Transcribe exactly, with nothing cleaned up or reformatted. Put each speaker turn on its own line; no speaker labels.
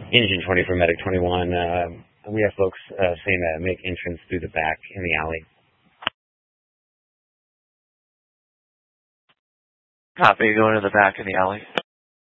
Engine twenty for Medic twenty-one. Uh, we have folks uh, saying that make entrance through the back in the alley.
Copy, going to the back in the alley.